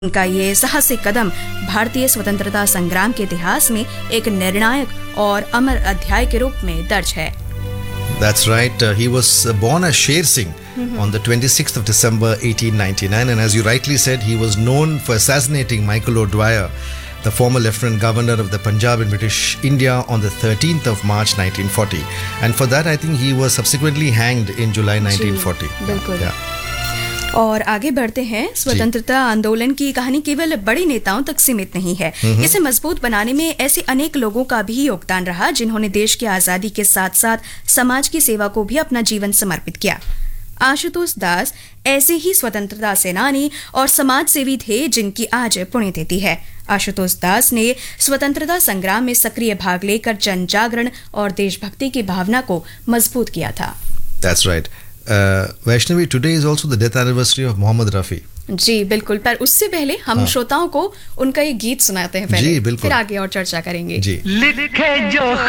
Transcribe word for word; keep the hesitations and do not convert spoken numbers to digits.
उनका ये साहसिक कदम भारतीय स्वतंत्रता संग्राम के इतिहास में एक निर्णायक और अमर अध्याय के रूप में दर्ज है। That's right. Uh, he was uh, born as Sher Singh mm-hmm. on the twenty-sixth of December eighteen ninety-nine, and as you rightly said, he was known for assassinating Michael O'Dwyer, the former Lieutenant Governor of the Punjab in British India, on the thirteenth of March nineteen forty. And for that, I think he was subsequently hanged in July nineteen forty. बिल्कुल। yeah. और आगे बढ़ते हैं। स्वतंत्रता आंदोलन की कहानी केवल बड़े नेताओं तक सीमित नहीं है। इसे मजबूत बनाने में ऐसे अनेक लोगों का भी योगदान रहा जिन्होंने देश की आजादी के साथ साथ समाज की सेवा को भी अपना जीवन समर्पित किया। आशुतोष दास ऐसे ही स्वतंत्रता सेनानी और समाज सेवी थे जिनकी आज पुण्यतिथि है। आशुतोष दास ने स्वतंत्रता संग्राम में सक्रिय भाग लेकर जन जागरण और देशभक्ति की भावना को मजबूत किया था। That's right. Uh, Vaishnavi, today is also the death anniversary of Mohammad Rafi. जी बिल्कुल, पर उससे पहले हम हाँ. श्रोताओं को उनका ये गीत सुनाते हैं पहले, जी बिल्कुल, फिर आगे और चर्चा करेंगे। जी। लिखे जो